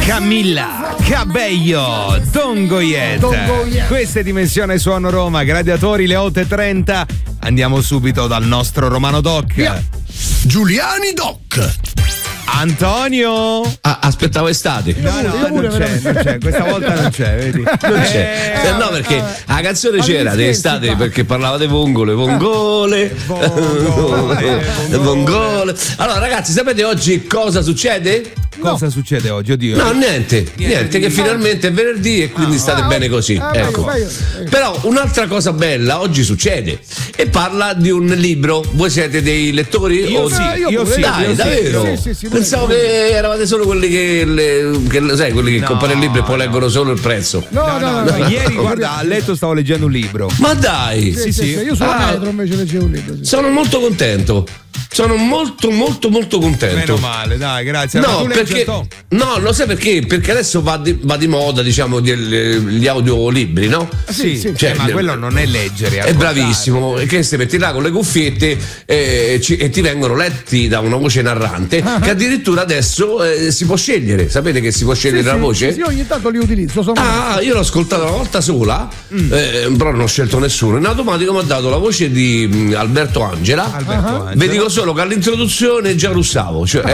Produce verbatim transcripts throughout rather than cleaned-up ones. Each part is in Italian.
Camilla Cabello, Don't Go Yet. Questa è Dimensione Suono Roma, Gladiatori, le otto e trenta. Andiamo subito dal nostro Romano Doc. Yeah. Giuliani Doc. Antonio. Ah, aspettavo estate. No, no, non c'è, non c'è, questa volta non c'è, vedi? Non c'è. Eh, no, perché la canzone c'era di estate perché parlava di vongole, vongole, vongole, vongole. Allora, ragazzi, sapete oggi cosa succede? Cosa no. succede oggi? Oddio. No, niente, niente, niente che finalmente è venerdì e quindi ah, state ah, bene così. Ah, ecco. Vai, vai, vai. Però un'altra cosa bella oggi succede e parla di un libro. Voi siete dei lettori? Io o sì, io, io sì. Dai, io davvero? Sì, sì, sì, Pensavo che eravate solo quelli che, le, che sai, quelli che no, comprano il libro e poi no. leggono solo il prezzo. No, no, no. no, no. Ieri, guarda, a letto stavo leggendo un libro. Ma dai! Sì, sì, sì. sì. Io sulla ah, metro invece leggevo un libro. Sì. Sono molto contento. Sono molto molto molto contento. Meno male, dai, grazie. No, perché no, lo sai perché? Perché adesso va di, va di moda, diciamo, gli audiolibri, no? Sì, sì, cioè, eh, ma quello non è leggere. È bravissimo, che si metti là con le cuffiette eh, ci, e ti vengono letti da una voce narrante uh-huh. che addirittura adesso eh, si può scegliere. Sapete che si può scegliere sì, la sì, voce? Sì, ogni tanto li utilizzo. Sono ah, io l'ho ascoltato una volta sola, mm. eh, però non ho scelto nessuno. In automatico mi ha dato la voce di mh, Alberto Angela. Alberto uh-huh. Angela. Vi dico solo che all'introduzione già russavo, cioè,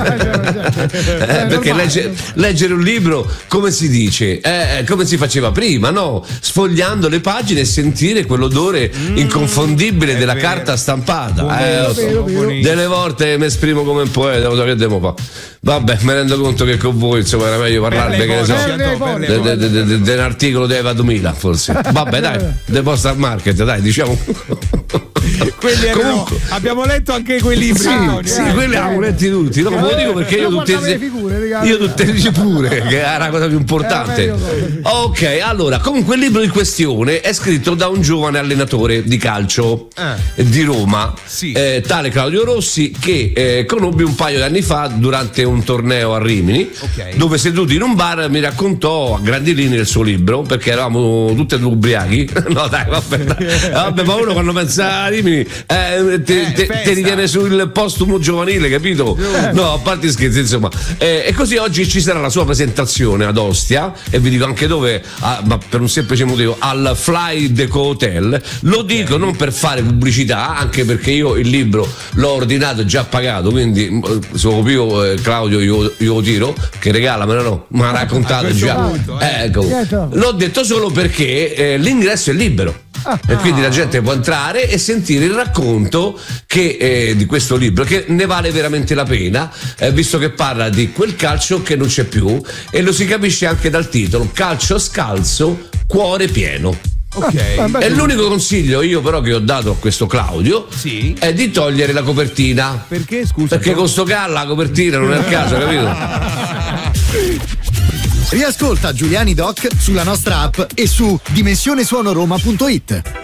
eh, eh, perché legge, leggere un libro, come si dice, eh, come si faceva prima, no? Sfogliando le pagine e sentire quell'odore mm, inconfondibile della vero. carta stampata. Buonissimo, eh, so. vero, vero. Delle volte mi esprimo come un poeta, lo so che devo fare. Vabbè, mi rendo conto che con voi insomma era meglio parlarne che ne so di un articolo di Eva duemila forse. Vabbè, dai, The Postal Market, dai, diciamo. Quelli erano, comunque, abbiamo letto anche quei libri. Sì, no, sì quelli abbiamo letti tutti. No, lo dico perché io tutte le figure, io tutte le pure, che è la cosa più importante. Ok, allora, comunque il libro in questione è scritto da un giovane allenatore di calcio eh. di Roma, sì. eh, tale Claudio Rossi, che eh, conobbi un paio di anni fa durante un torneo a Rimini, okay. dove seduti in un bar mi raccontò a grandi linee il suo libro, perché eravamo tutti e due ubriachi. No, dai, vabbè, dai. Vabbè, ma uno quando pensa a Rimini eh, te, eh, te, te riviene sul postumo giovanile, capito? No, a parte i scherzi, insomma. Eh, e così oggi ci sarà la sua presentazione ad Ostia, e vi dico anche dove, ah, ma per un semplice motivo, al Fly Deco Hotel. Lo dico non per fare pubblicità, anche perché io il libro l'ho ordinato e già pagato, quindi sono più eh, Claudio io, io lo tiro, che regalamelo, no, ma ha raccontato già punto, eh. ecco. L'ho detto solo perché eh, l'ingresso è libero. Ah, e quindi la gente può entrare e sentire il racconto che, eh, di questo libro, che ne vale veramente la pena, eh, visto che parla di quel calcio che non c'è più, e lo si capisce anche dal titolo: calcio scalzo, cuore pieno. Okay. Ah, e l'unico consiglio io però che ho dato a questo Claudio sì. è di togliere la copertina. Perché, scusa? Perché con sto callo la copertina non è il caso, capito? Riascolta Giuliani Doc sulla nostra app e su dimensionesuonoroma punto it.